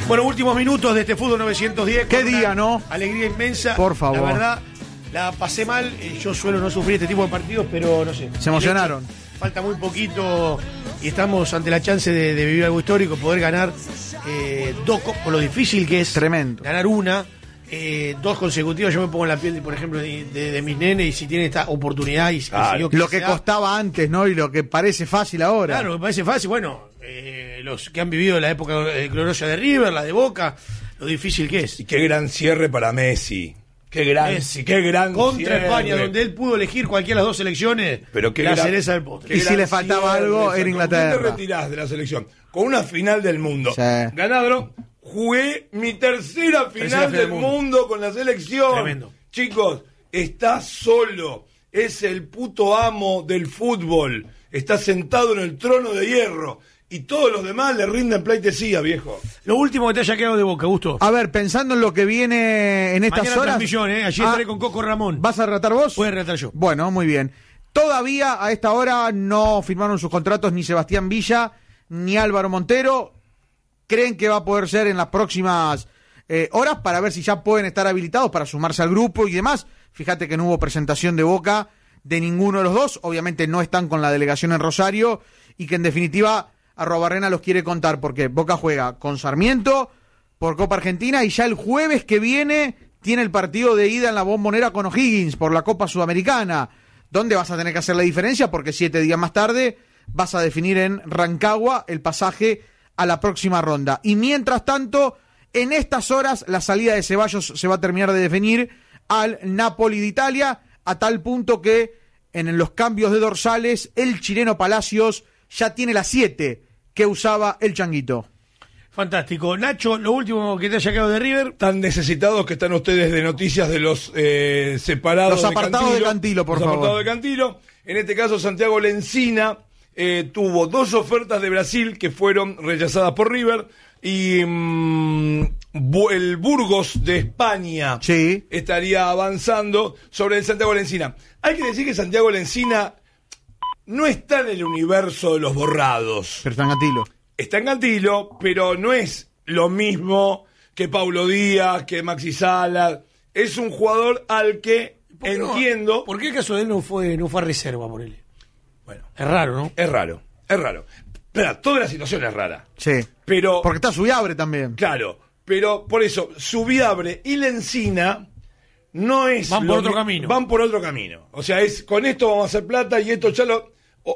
Bueno, últimos minutos de este fútbol 910. Qué día, ¿no? Alegría inmensa. Por favor. La verdad, la pasé mal. Yo suelo no sufrir este tipo de partidos, pero no sé. Se emocionaron. Falta muy poquito y estamos ante la chance de vivir algo histórico, poder ganar dos, con lo difícil que es. Tremendo. Ganar una. Dos consecutivas. Yo me pongo en la piel, por ejemplo, de mis nenes, y si tienen esta oportunidad y lo que costaba antes, ¿no? Y lo que parece fácil ahora. Claro, lo que parece fácil. Bueno, los que han vivido la época gloriosa de River, la de Boca, lo difícil que es. Y qué gran cierre para Messi. Qué gran contra cierre. España, donde él pudo elegir cualquiera de las dos selecciones. Pero qué la cereza del postre. Y si le faltaba algo, era Inglaterra. ¿Con qué te retirás de la selección? Con una final del mundo. Sí. Ganaron. Jugué mi tercera final del mundo con la selección. Tremendo. Chicos, está solo. Es el puto amo del fútbol. Está sentado en el trono de hierro. Y todos los demás le rinden pleitesía, viejo. Lo último que te haya quedado de Boca, Gusto. A ver, pensando en lo que viene en estas Mañana horas. transmisión, allí estaré con Coco Ramón. ¿Vas a relatar vos? Voy a relatar yo. Bueno, muy bien. Todavía a esta hora no firmaron sus contratos ni Sebastián Villa ni Álvaro Montero. Creen que va a poder ser en las próximas horas para ver si ya pueden estar habilitados para sumarse al grupo y demás. Fíjate que no hubo presentación de Boca de ninguno de los dos. Obviamente no están con la delegación en Rosario y que en definitiva Arrobarrena los quiere contar porque Boca juega con Sarmiento por Copa Argentina y ya el jueves que viene tiene el partido de ida en la Bombonera con O'Higgins por la Copa Sudamericana, donde vas a tener que hacer la diferencia porque 7 días más tarde vas a definir en Rancagua el pasaje a la próxima ronda. Y mientras tanto, en estas horas, la salida de Ceballos se va a terminar de definir al Napoli de Italia, a tal punto que en los cambios de dorsales, el chileno Palacios ya tiene las 7 que usaba el Changuito. Fantástico. Nacho, lo último que te haya quedado de River. Tan necesitados que están ustedes de noticias de los separados. Los apartados de Cantilo, por favor. Los apartados de Cantilo. En este caso, Santiago Lencina tuvo 2 ofertas de Brasil que fueron rechazadas por River. Y el Burgos de España estaría avanzando sobre el Santiago Lencina. Hay que decir que Santiago Lencina no está en el universo de los borrados. Pero está en Cantilo. Está en Cantilo, pero no es lo mismo que Paulo Díaz, que Maxi Salas. Es un jugador al que entiendo. ¿Por qué el caso de él no fue a reserva por él? Bueno, es raro, ¿no? Es raro. Pero toda la situación es rara. Sí. Pero porque está Subiabre también. Claro, pero por eso, Subiabre y Lencina no es. Van por otro camino. Van por otro camino. O sea, es con esto vamos a hacer plata y esto ya lo.